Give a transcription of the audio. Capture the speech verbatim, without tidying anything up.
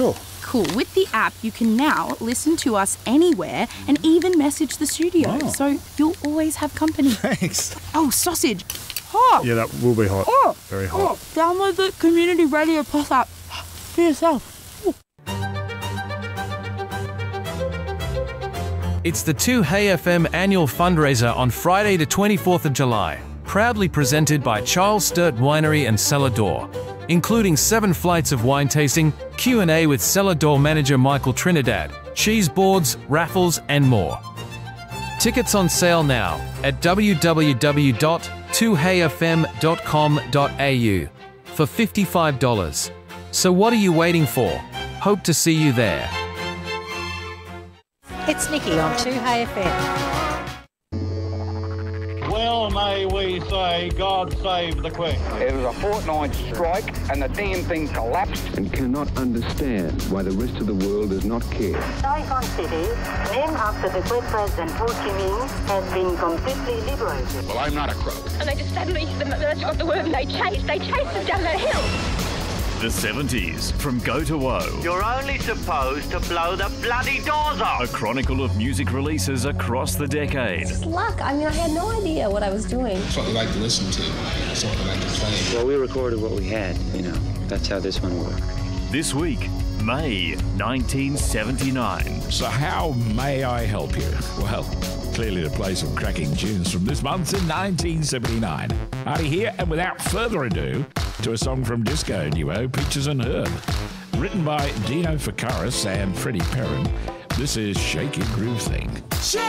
Sure. Cool. With the app, you can now listen to us anywhere and even message the studio. Oh. So you'll always have company. Thanks. Oh, sausage. Hot. Yeah, that will be hot. Oh. Very hot. Oh. Download the Community Radio Plus app for yourself. Ooh. It's the two Hey F M annual fundraiser on Friday the twenty-fourth of July, proudly presented by Charles Sturt Winery and Cellar Door, including seven flights of wine tasting, Q and A with Cellar Door manager Michael Trinidad, cheese boards, raffles and more. Tickets on sale now at w w w dot two hey f m dot com dot a u for fifty-five dollars. So what are you waiting for? Hope to see you there. It's Nikki on two Hey F M. Well, may we say, God save the Queen. It was a fortnight strike and the damn thing collapsed. And cannot understand why the rest of the world does not care. Saigon City, named after the great President Ho Chi Minh, has been completely liberated. Well, I'm not a crook. And they just suddenly, the took off the word and they chased, they chased us down that hill. The seventies, from Go to Woe. You're only supposed to blow the bloody doors off. A chronicle of music releases across the decade. Just luck. I mean, I had no idea what I was doing. It's what we like to listen to. It's what we like to play. Well, we recorded what we had, you know. That's how this one worked. This week, May nineteen seventy-nine. So how may I help you? Well, clearly to play some cracking tunes from this month in nineteen seventy-nine. Artie here, and without further ado, to a song from Disco Duo, Peaches and Herb. Written by Dino Fakaris and Freddie Perrin, this is Shake Your Groove Thing. Shake